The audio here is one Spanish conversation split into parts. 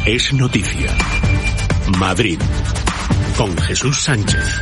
es noticia. Madrid, con Jesús Sánchez.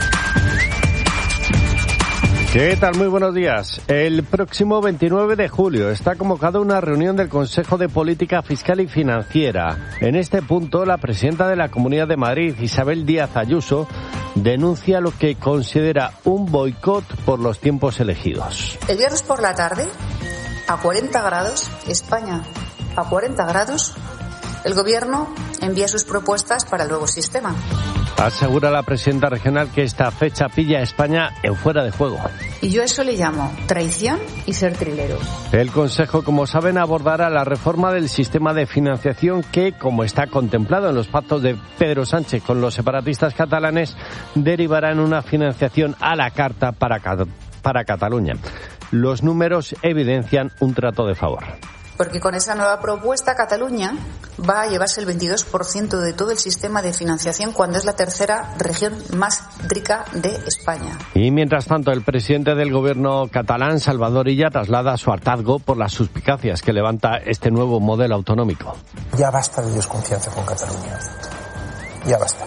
¿Qué tal? Muy buenos días. El próximo 29 de julio está convocada una reunión del Consejo de Política Fiscal y Financiera. En este punto, la presidenta de la Comunidad de Madrid, Isabel Díaz Ayuso, denuncia lo que considera un boicot por los tiempos elegidos. El viernes por la tarde, a 40 grados, España a 40 grados, el Gobierno envía sus propuestas para el nuevo sistema. Asegura la presidenta regional que esta fecha pilla a España en fuera de juego. Y yo a eso le llamo traición y ser trilero. El Consejo, como saben, abordará la reforma del sistema de financiación que, como está contemplado en los pactos de Pedro Sánchez con los separatistas catalanes, derivará en una financiación a la carta para Cataluña. Los números evidencian un trato de favor. Porque con esa nueva propuesta Cataluña va a llevarse el 22% de todo el sistema de financiación cuando es la tercera región más rica de España. Y mientras tanto, el presidente del gobierno catalán, Salvador Illa, traslada su hartazgo por las suspicacias que levanta este nuevo modelo autonómico. Ya basta de desconfianza con Cataluña. Ya basta.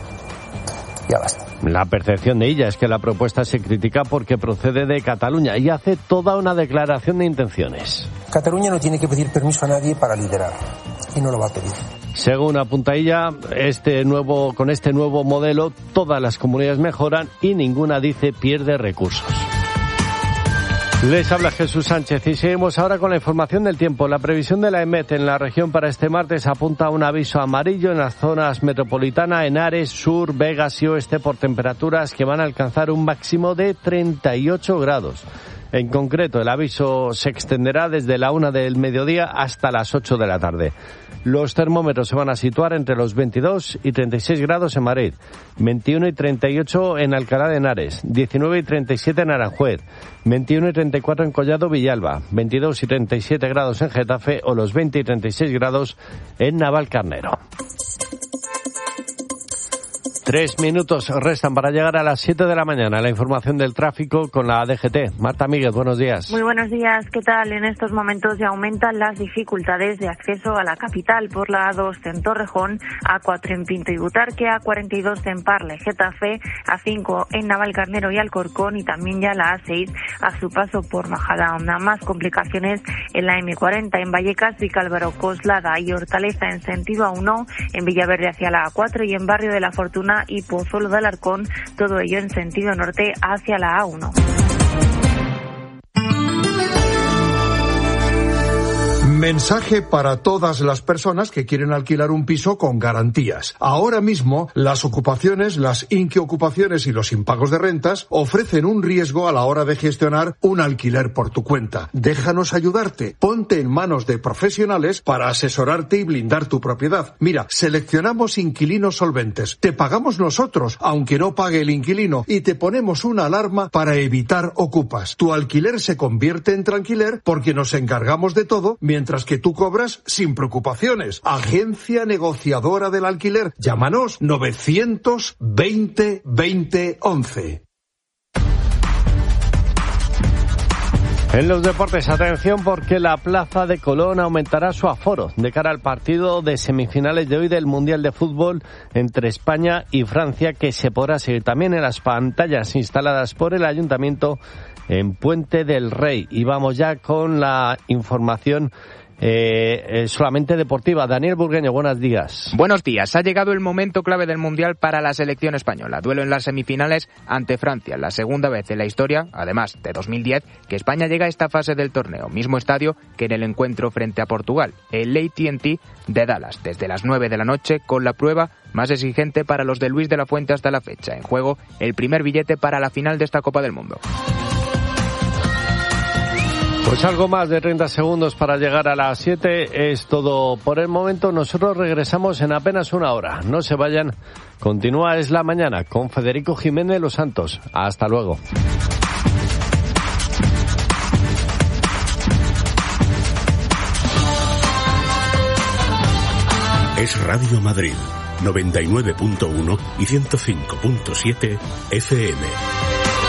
Ya basta. La percepción de Illa es que la propuesta se critica porque procede de Cataluña y hace toda una declaración de intenciones. Cataluña no tiene que pedir permiso a nadie para liderar y no lo va a pedir. Según apunta Illa, con este nuevo modelo todas las comunidades mejoran y ninguna, dice, pierde recursos. Les habla Jesús Sánchez y seguimos ahora con la información del tiempo. La previsión de la EMET en la región para este martes apunta a un aviso amarillo en las zonas metropolitana, Henares, sur, Vegas y oeste por temperaturas que van a alcanzar un máximo de 38 grados. En concreto, el aviso se extenderá desde la 1 del mediodía hasta las 8 de la tarde. Los termómetros se van a situar entre los 22 y 36 grados en Madrid, 21 y 38 en Alcalá de Henares, 19 y 37 en Aranjuez, 21 y 34 en Collado Villalba, 22 y 37 grados en Getafe o los 20 y 36 grados en Navalcarnero. 3 minutos restan para llegar a las 7 de la mañana. La información del tráfico con la DGT. Marta Míguez, buenos días. Muy buenos días. ¿Qué tal? En estos momentos ya aumentan las dificultades de acceso a la capital por la A2 en Torrejón, A4 en Pinto y Butarque, A42 en Parla y Getafe, A5 en Navalcarnero y Alcorcón y también ya la A6 a su paso por Majadahonda. Más complicaciones en la M40 en Vallecas, Vicálvaro, Coslada y Hortaleza en sentido A1, en Villaverde hacia la A4 y en Barrio de la Fortuna y Pozuelo de Alarcón, todo ello en sentido norte hacia la A1. Mensaje para todas las personas que quieren alquilar un piso con garantías. Ahora mismo, las ocupaciones, las inquiocupaciones y los impagos de rentas ofrecen un riesgo a la hora de gestionar un alquiler por tu cuenta. Déjanos ayudarte. Ponte en manos de profesionales para asesorarte y blindar tu propiedad. Mira, seleccionamos inquilinos solventes. Te pagamos nosotros, aunque no pague el inquilino, y te ponemos una alarma para evitar ocupas. Tu alquiler se convierte en tranquiler porque nos encargamos de todo, mientras que tú cobras sin preocupaciones. Agencia negociadora del alquiler. Llámanos 920 20 11. En los deportes, atención porque la Plaza de Colón aumentará su aforo de cara al partido de semifinales de hoy del Mundial de Fútbol entre España y Francia, que se podrá seguir también en las pantallas instaladas por el Ayuntamiento en Puente del Rey. Y vamos ya con la información solamente deportiva. Daniel Burgueño, buenos días. Buenos días. Ha llegado el momento clave del Mundial para la selección española. Duelo en las semifinales ante Francia. La segunda vez en la historia, además de 2010, que España llega a esta fase del torneo. Mismo estadio que en el encuentro frente a Portugal. El AT&T de Dallas. Desde las 9 de la noche, con la prueba más exigente para los de Luis de la Fuente hasta la fecha. En juego, el primer billete para la final de esta Copa del Mundo. Pues algo más de 30 segundos para llegar a las 7 es todo por el momento. Nosotros regresamos en apenas una hora. No se vayan. Continúa Es la Mañana con Federico Jiménez Los Santos. Hasta luego. Es Radio Madrid, 99.1 y 105.7 FM.